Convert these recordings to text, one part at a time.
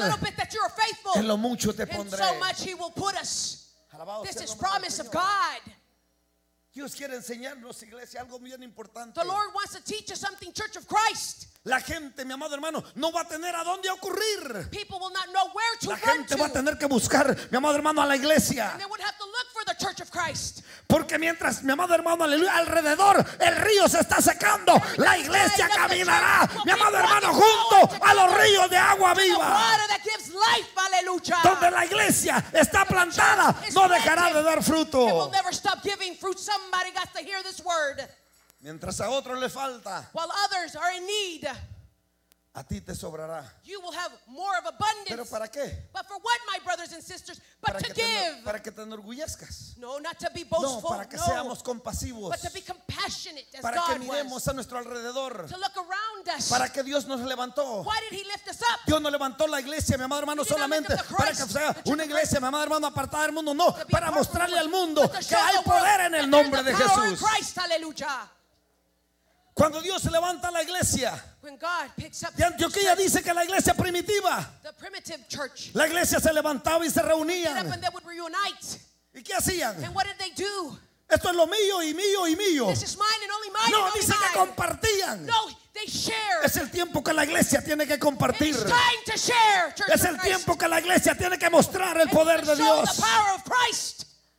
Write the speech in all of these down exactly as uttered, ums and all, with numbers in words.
little bit that you're faithful, en lo mucho te in pondré. so much He will put us. Alabado This sea el is nombre del promise of Señor. God. Dios quiere enseñarnos, iglesia, algo bien importante. The Lord wants to teach us something, Church of Christ. La gente, mi amado hermano, no va a tener a dónde ocurrir. People will not know where to La run gente to. va a tener que buscar, mi amado hermano, a la iglesia. And they would have to look for the Church of Christ. Porque mientras, mi amado hermano, aleluya, alrededor el río se está secando, la iglesia caminará, mi amado hermano, junto a los ríos de agua The viva. water that gives life, hallelujah. Donde la iglesia está plantada, no dejará de dar It will fruto. never stop giving fruit. Somebody got to hear this word. Mientras a otros le falta, While others are in need, a ti te sobrará. you will have more of abundance. ¿Pero para qué? But for what, my brothers and sisters? But Para to que te, give. para que te enorgullezcas. No, not to be No, boastful. para que no. seamos compasivos. But to be compassionate as Para que God miremos was. a nuestro alrededor. To look around us. Para que Dios nos levantó. Why did He lift us up? Dios no levantó la iglesia, mi amado hermano, He did not solamente lift up the para que Christ, sea the church una of iglesia, mi amado hermano, apartada del mundo. No, To be para apart from mostrarle the al world, mundo but to que show hay the world poder en el that nombre de there's the power in Jesús. Christ, hallelujah. Cuando Dios levanta la iglesia, When God picks up de Antioquía dice que la iglesia primitiva, the primitive church, la iglesia se levantaba y se get up reunían. and they would reunite. ¿Y qué hacían? And what did they do? Esto es lo mío y mío y mío. This is mine and only mine No, and only dice que mine. compartían. No, they shared. Es el tiempo que la iglesia tiene que It compartir. is time to share, Church Es of el Christ. tiempo que la iglesia tiene que mostrar el And poder to de show Dios. the power of Christ.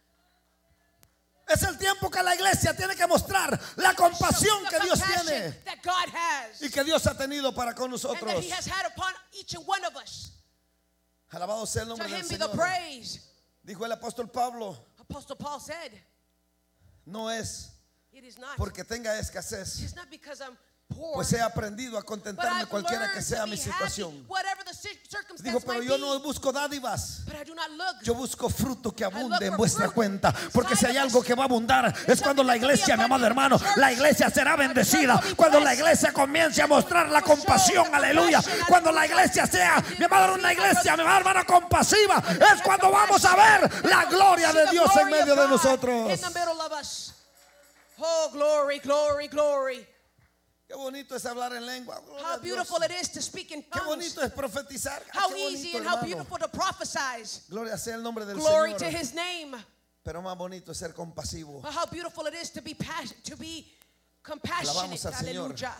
Es el tiempo que la iglesia tiene que mostrar la compasión The que Dios compassion tiene that God has. y que Dios ha tenido para con And that nosotros. He has had upon each and one of us. Alabado sea el To nombre del Him be the Señor. praise. Dijo el apóstol Pablo, Apostle Paul said, no es it is not. porque tenga escasez, It's not because I'm poor. pues he aprendido a But contentarme I've cualquiera que learned sea to mi be happy, situación. whatever the ci- circumstance Dijo, pero might yo be. no busco dádivas. But I do not look. Yo busco fruto que I look abunde en for vuestra fruit cuenta. Porque si hay inside of algo us. que va a abundar es cuando la iglesia, mi amado hermano, Church. la iglesia será bendecida. will be Cuando la blessed. iglesia comience a mostrar la compasión, aleluya. Cuando la iglesia sea, mi amado, una iglesia, mi amado hermano, compasiva. Es cuando vamos a ver la gloria de Dios en medio de nosotros. In the middle of us. Oh, glory, glory, glory. Qué bonito es hablar en lengua. Gloria How a Dios. beautiful it is to speak in Qué tongues. bonito es profetizar. Ah, How qué easy bonito, and how hermano. beautiful to prophesize. Gloria sea el nombre del Glory Señor. to His name. Pero más bonito es ser compasivo. But how beautiful it is to be passion, to be compassionate. Alabamos al Señor. Hallelujah.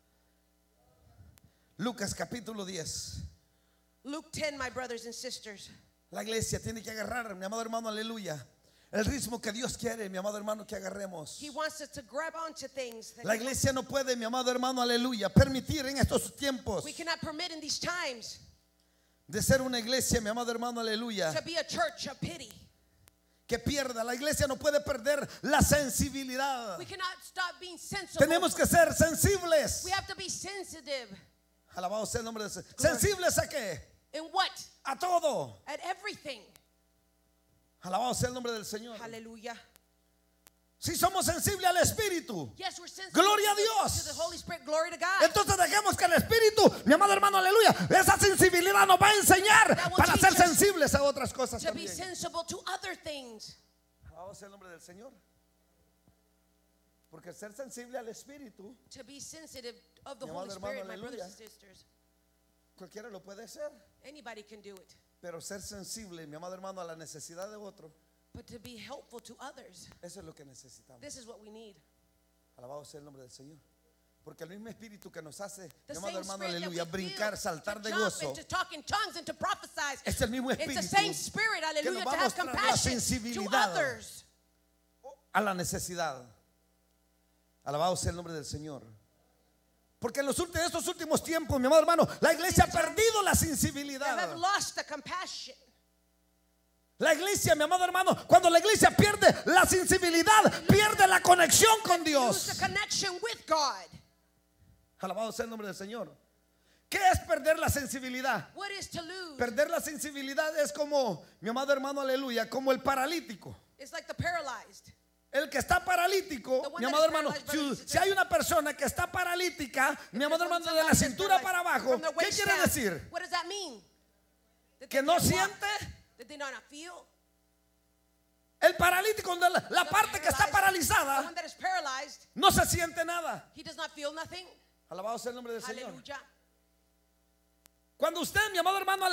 Lucas capítulo diez. Luke ten, my brothers and sisters. La iglesia tiene que agarrar, mi amado hermano, aleluya, el ritmo que Dios quiere, mi amado hermano, que agarremos. He wants us to grab onto things. That La he iglesia no puede, mi amado hermano, aleluya, permitir en estos tiempos we cannot permit in these times de ser una iglesia, mi amado hermano, to aleluya, be a church of pity. que pierda. La iglesia no puede perder la sensibilidad. We cannot stop being sensible. Tenemos que ser sensibles. We have to be sensitive. Alabado sea el nombre de Dios. ¿Sensibles a qué? In what? A todo. At everything. Alabado sea el nombre del Señor. Hallelujah. Si somos sensibles al Espíritu, Yes, we're sensitive Gloria a to the- Dios. to the Holy Spirit. Glory to God. entonces dejemos que el Espíritu, mi amado hermano, aleluya, esa sensibilidad nos va a enseñar That will para teach ser us sensibles a otras cosas To be también. sensible to other things. Alabado sea el nombre del Señor. Porque ser sensible al Espíritu, To be sensitive of the Mi Holy amado hermano, Spirit, my brothers aleluya. and sisters. cualquiera lo puede ser. Anybody can do it. Pero ser sensible, mi amado hermano, a la necesidad de otro, But to be helpful to others, eso es lo que necesitamos. this is what we need. Alabado sea el nombre del Señor. Porque el mismo Espíritu que nos hace, The mi amado same hermano, spirit that aleluya, we brincar, feel saltar to de jump gozo, and to talk in tongues and to prophesize. es el mismo It's the Espíritu same spirit, que hallelujah, nos to va a have mostrar la compassion to sensibilidad others. a la necesidad. Alabado sea el nombre del Señor. Porque en los últimos, estos últimos tiempos, mi amado hermano, la iglesia ha perdido la They sensibilidad. have lost the compassion. La iglesia, mi amado hermano, cuando la iglesia pierde la sensibilidad, pierde la conexión con Lose Dios. the connection with God. Alabado sea el nombre del Señor. ¿Qué es perder la sensibilidad? What is to lose? Perder la sensibilidad es como, mi amado hermano, aleluya, como el paralítico. It's like the paralyzed. El que está paralítico, The one mi that amado is hermano, paralyzed, si, brothers and si hay una persona que está paralítica, mi amado hermano, de la Somebody is cintura paralyzed para abajo, from their ¿qué waist quiere down. decir? What does that mean? That Que they no can't walk? siente. That they do not feel? El paralítico, donde la, la The parte que está paralyzed, the paralizada, one that is paralyzed, no se siente nada. he does not feel nothing. Alabado sea el nombre del Señor. Hallelujah. Cuando usted, mi amado hermano,